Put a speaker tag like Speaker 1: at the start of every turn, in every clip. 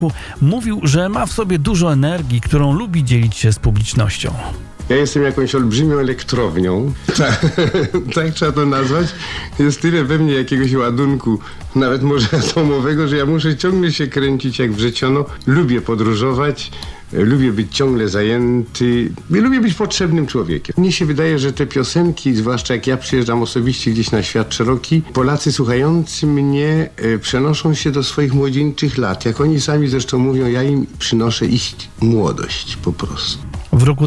Speaker 1: Mówił, że ma w sobie dużo energii, którą lubi dzielić się z publicznością.
Speaker 2: Ja jestem jakąś olbrzymią elektrownią, tak trzeba to nazwać. Jest tyle we mnie jakiegoś ładunku, nawet może atomowego, że ja muszę ciągle się kręcić jak wrzeciono. Lubię podróżować, lubię być ciągle zajęty, lubię być potrzebnym człowiekiem. Mnie się wydaje, że te piosenki, zwłaszcza jak ja przyjeżdżam osobiście gdzieś na świat szeroki, Polacy słuchający mnie przenoszą się do swoich młodzieńczych lat. Jak oni sami zresztą mówią, ja im przynoszę ich młodość po prostu.
Speaker 1: W roku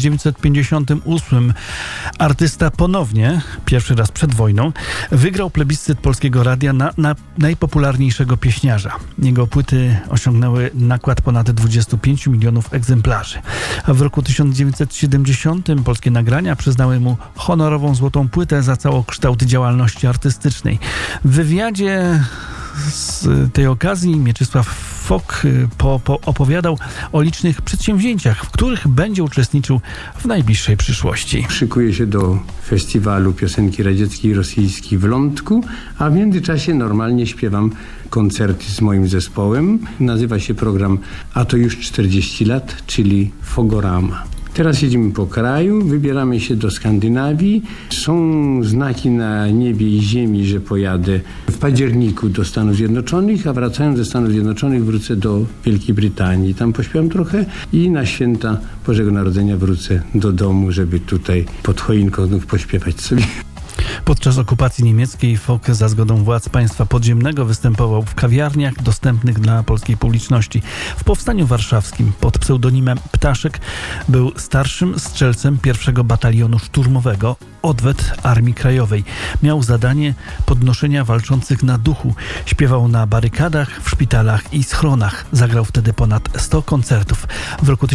Speaker 1: 1958 artysta ponownie, pierwszy raz przed wojną, wygrał plebiscyt Polskiego Radia na najpopularniejszego pieśniarza. Jego płyty osiągnęły nakład ponad 25 milionów egzemplarzy. A w roku 1970 Polskie Nagrania przyznały mu honorową złotą płytę za całokształt działalności artystycznej. W wywiadzie z tej okazji Mieczysław Fok opowiadał o licznych przedsięwzięciach, w których będzie uczestniczył w najbliższej przyszłości.
Speaker 3: Szykuję się do festiwalu piosenki radzieckiej i rosyjskiej w Lądku, a w międzyczasie normalnie śpiewam koncerty z moim zespołem. Nazywa się program A to już 40 lat, czyli Fogorama. Teraz jedziemy po kraju, wybieramy się do Skandynawii. Są znaki na niebie i ziemi, że pojadę w październiku do Stanów Zjednoczonych, a wracając ze Stanów Zjednoczonych wrócę do Wielkiej Brytanii. Tam pośpiewam trochę i na święta Bożego Narodzenia wrócę do domu, żeby tutaj pod choinką znów pośpiewać sobie.
Speaker 1: Podczas okupacji niemieckiej Fok za zgodą władz państwa podziemnego występował w kawiarniach dostępnych dla polskiej publiczności. W Powstaniu Warszawskim pod pseudonimem Ptaszek był starszym strzelcem 1. Batalionu Szturmowego Odwet Armii Krajowej. Miał zadanie podnoszenia walczących na duchu. Śpiewał na barykadach, w szpitalach i schronach. Zagrał wtedy ponad 100 koncertów. W roku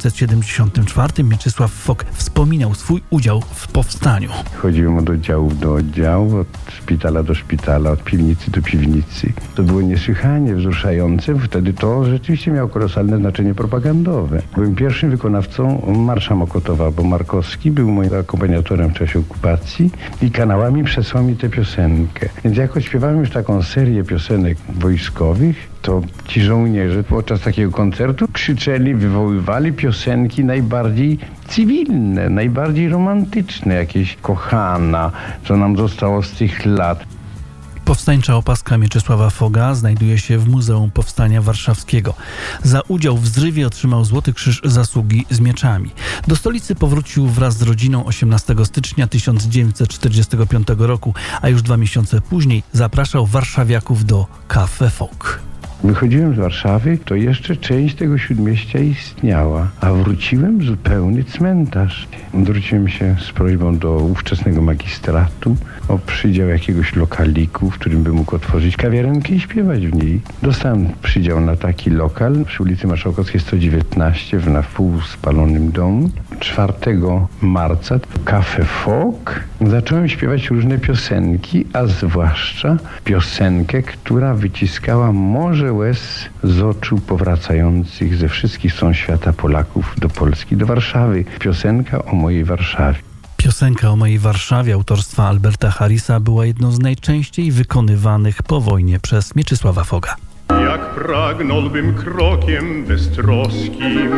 Speaker 1: 1974 Mieczysław Fok wspominał swój udział w powstaniu.
Speaker 4: Chodziłem od oddziału do oddziału, od szpitala do szpitala, od piwnicy do piwnicy. To było niesłychanie wzruszające. Wtedy to rzeczywiście miało kolosalne znaczenie propagandowe. Byłem pierwszym wykonawcą Marsza Mokotowa, bo Markowski był moim akompaniatorem w czasie okupacji i kanałami przesłał mi tę piosenkę. Więc jak odśpiewałem już taką serię piosenek wojskowych, to ci żołnierze podczas takiego koncertu krzyczeli, wywoływali piosenki najbardziej cywilne, najbardziej romantyczne, jakieś kochana, co nam zostało z tych lat.
Speaker 1: Powstańcza opaska Mieczysława Foga znajduje się w Muzeum Powstania Warszawskiego. Za udział w zrywie otrzymał Złoty Krzyż Zasługi z mieczami. Do stolicy powrócił wraz z rodziną 18 stycznia 1945 roku, a już 2 miesiące później zapraszał warszawiaków do Cafe Fok.
Speaker 4: Wychodziłem z Warszawy, to jeszcze część tego śródmieścia istniała, a wróciłem zupełny cmentarz. Zwróciłem się z prośbą do ówczesnego magistratu o przydział jakiegoś lokaliku, w którym bym mógł otworzyć kawiarenkę i śpiewać w niej. Dostałem przydział na taki lokal przy ulicy Marszałkowskiej 119 na wpół spalonym domu. 4 marca w Cafe Fok zacząłem śpiewać różne piosenki, a zwłaszcza piosenkę, która wyciskała morze łez z oczu powracających ze wszystkich stron świata Polaków do Polski, do Warszawy. Piosenka o mojej Warszawie.
Speaker 1: Piosenka o mojej Warszawie autorstwa Alberta Harrisa była jedną z najczęściej wykonywanych po wojnie przez Mieczysława Foga.
Speaker 5: Jak pragnąłbym krokiem beztroskim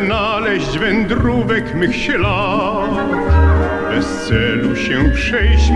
Speaker 5: odnaleźć wędrówek mych ślad, bez celu się przejść